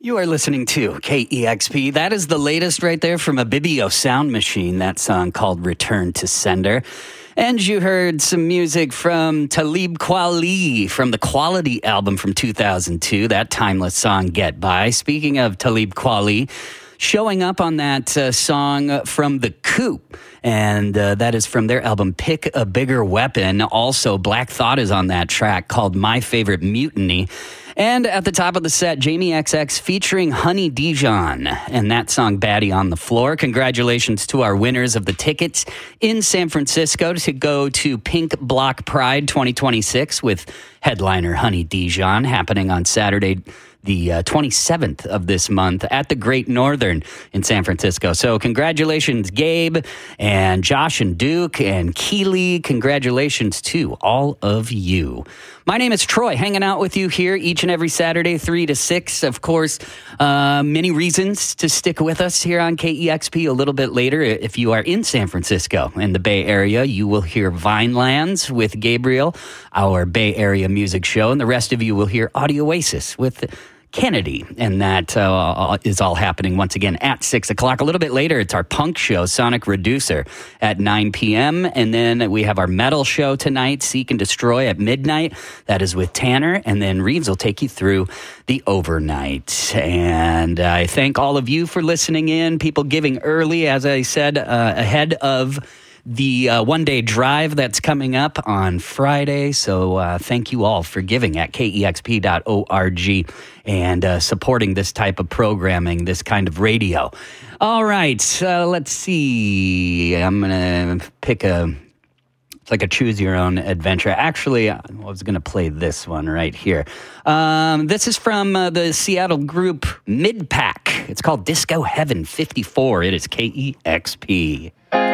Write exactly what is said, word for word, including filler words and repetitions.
You are listening to K E X P. That is the latest right there from Abibio Sound Machine, that song called Return to Sender. And you heard some music from Talib Kweli from the Quality album from two thousand two, that timeless song, Get By. Speaking of Talib Kweli, showing up on that uh, song from The Coop, and uh, that is from their album Pick a Bigger Weapon. Also, Black Thought is on that track called My Favorite Mutiny. And at the top of the set, Jamie X X featuring Honey Dijon and that song Baddie on the Floor. Congratulations to our winners of the tickets in San Francisco to go to Pink Block Pride twenty twenty-six with headliner Honey Dijon happening on Saturday, the uh, twenty-seventh of this month at the Great Northern in San Francisco. So congratulations, Gabe and Josh and Duke and Keely. Congratulations to all of you. My name is Troy, hanging out with you here each and every Saturday, three to six. Of course, uh, many reasons to stick with us here on K E X P a little bit later. If you are in San Francisco, in the Bay Area, you will hear Vinelands with Gabriel, our Bay Area music show, and the rest of you will hear Audio Oasis with Kennedy, and that uh, is all happening once again at six o'clock. A little bit later, it's our punk show, Sonic Reducer, at nine p.m., and then we have our metal show tonight, Seek and Destroy, at midnight. That is with Tanner, and then Reeves will take you through the overnight. And I thank all of you for listening in, people giving early, as I said, uh, ahead of the uh, one-day drive that's coming up on Friday. So uh, thank you all for giving at K E X P dot org and uh, supporting this type of programming, this kind of radio. All right, uh, let's see. I'm going to pick a, it's like a choose-your-own adventure. Actually, I was going to play this one right here. Um, this is from uh, the Seattle group Midpack. It's called Disco Heaven fifty-four. It is K E X P.